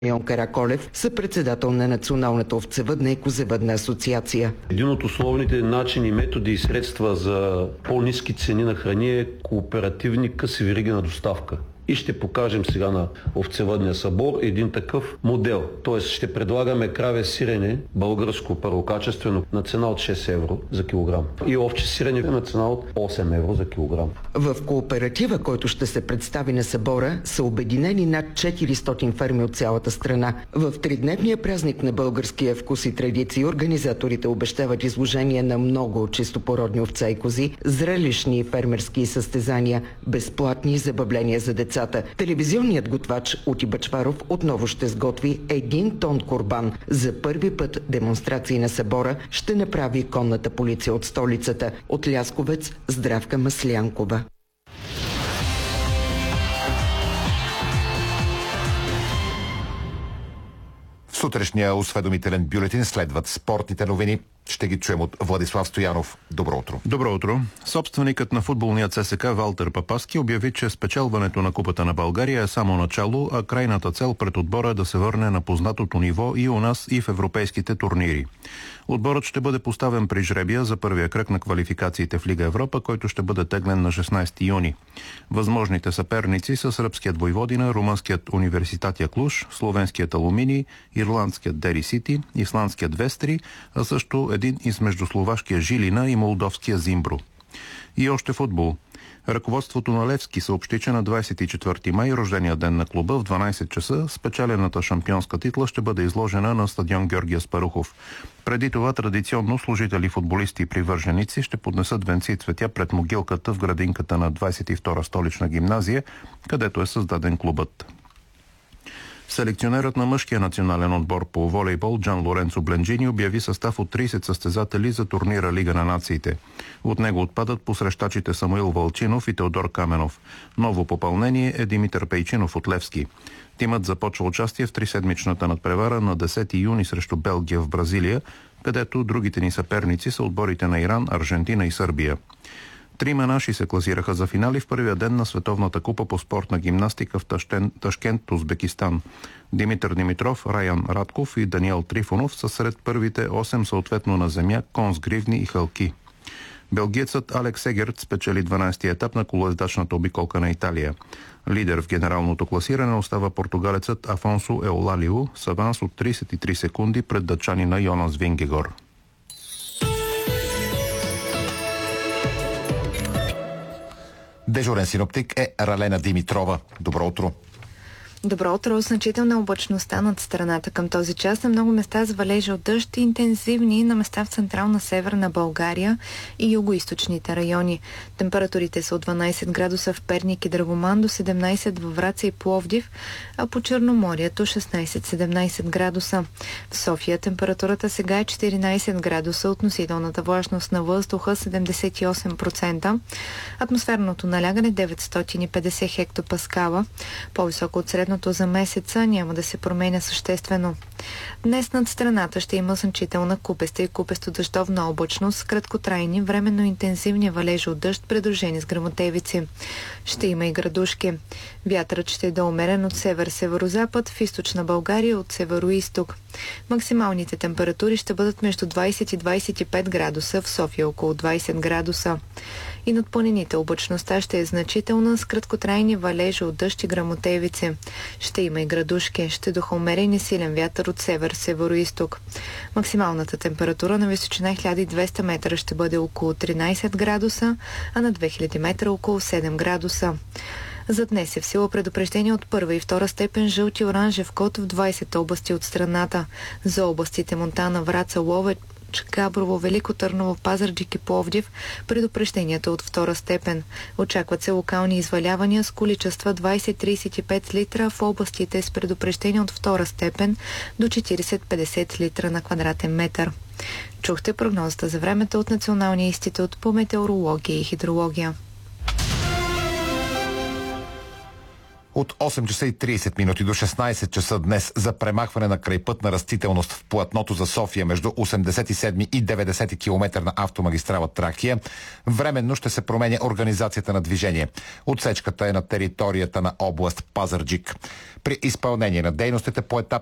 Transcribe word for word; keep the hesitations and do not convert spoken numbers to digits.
Йон Караколев, съпредседател на Националната овцевъдна и козевъдна асоциация. Един от основните начини, методи и средства за по-ниски цени на храни е кооперативни къси вериги на доставка. И ще покажем сега на овцевъдния събор един такъв модел. Тоест ще предлагаме краве сирене, българско първокачествено, на цена от шест евро за килограм. И овче сирене на цена от осем евро за килограм. В кооператива, който ще се представи на събора, са обединени над четиристотин ферми от цялата страна. В тридневния празник на българския вкус и традиции организаторите обещават изложение на много чистопородни овца и кози, зрелищни и фермерски състезания, безплатни забавления за деца. Телевизионният готвач Ути Бъчваров отново ще сготви един тон курбан. За първи път демонстрации на събора ще направи конната полиция от столицата. От Лясковец Здравка Маслянкова. В сутрешния осведомителен бюлетин следват спортните новини. Ще ги чуем от Владислав Стоянов. Добро утро. Добро утро. Собственикът на футболния ЦСК Валтер Папаски обяви, че спечелването на Купата на България е само начало, а крайната цел пред отбора е да се върне на познатото ниво и у нас, и в европейските турнири. Отборът ще бъде поставен при жребия за първия кръг на квалификациите в Лига Европа, който ще бъде теглен на шестнайсети юни. Възможните съперници са сръбският Войводина, румънският Университатия Клуж, словенският Алумини, ирландският Дери Сити, исландският Вестри, а също един измежду словашкия Жилина и молдовския Зимбро. И още футбол. Ръководството на Левски съобщи, че на двайсет и четвърти май, рождения ден на клуба, в дванайсет часа, спечелената шампионска титла ще бъде изложена на стадион Георги Аспарухов. Преди това традиционно служители, футболисти и привърженици ще поднесат венци и цветя пред могилката в градинката на двайсет и втора столична гимназия, където е създаден клубът. Селекционерът на мъжкия национален отбор по волейбол Джан Лоренцо Бленджини обяви състав от трийсет състезатели за турнира Лига на нациите. От него отпадат посрещачите Самуил Вълчинов и Теодор Каменов. Ново попълнение е Димитър Пейчинов от Левски. Тимът започва участие в триседмичната надпревара на десети юни срещу Белгия в Бразилия, където другите ни съперници са отборите на Иран, Аржентина и Сърбия. Трима наши се класираха за финали в първия ден на Световната купа по спортна гимнастика в Ташкент, Ташкент, Узбекистан. Димитър Димитров, Раян Радков и Даниел Трифонов са сред първите осем съответно на земя, кон с гривни и хълки. Белгиецът Алекс Егерт спечели дванайсети етап на колоездачната обиколка на Италия. Лидер в генералното класиране остава португалецът Афонсо Еолалио с аванс от трийсет и три секунди пред датчанина Йонас Вингегор. Дежурен синоптик е Ралена Димитрова. Добро утро. Добро утро. Значителна облачността над страната към този час. На много места с валежи от дъжд и интензивни на места в централна северна България и югоизточните райони. Температурите са от дванайсет градуса в Перник и Драгоман до седемнайсет във Враца и Пловдив, а по Черноморието шестнайсет-седемнайсет градуса. В София температурата сега е четиринайсет градуса, относителната влажност на въздуха седемдесет и осем процента, атмосферното налягане деветстотин и петдесет хектопаскала, по-високо от средното за месеца, няма да се променя съществено. Днес над страната ще има значителна купеста и купесто-дъждовна облачност с краткотрайни, временно интензивни валежи от дъжд, придружени с гръмотевици. Ще има и градушки. Вятърът ще е да умерен от север-северозапад, в източна България от северо-исток. Максималните температури ще бъдат между двайсет и двайсет и пет градуса, в София около двайсет градуса. И над планините облачността ще е значителна с краткотрайни валежи от дъжд и гръмотевици. Ще има и градушки. Ще духа умерен и силен вятър от север-северо-исток. Максималната температура на височина хиляда и двеста метра ще бъде около тринайсет градуса, а на две хиляди метра около седем градуса. За днес е в сила предупреждение от първа и втора степен жълт и оранжев код в двайсет области от страната. За областите Монтана, Враца, Ловеч, Габрово, Велико Търново, Пазарджик и Пловдив предупреждението от втора степен. Очакват се локални извалявания с количества двайсет до трийсет и пет литра в областите с предупреждение от втора степен до четирийсет до петдесет литра на квадратен метър. Чухте прогнозата за времето от Националния институт по метеорология и хидрология. От осем часа и трийсет минути до шестнайсет часа днес за премахване на крайпътна растителност в платното за София между осемдесет и седми и деветдесети километър на автомагистрала Тракия временно ще се променя организацията на движение. Отсечката е на територията на област Пазарджик. При изпълнение на дейностите по етап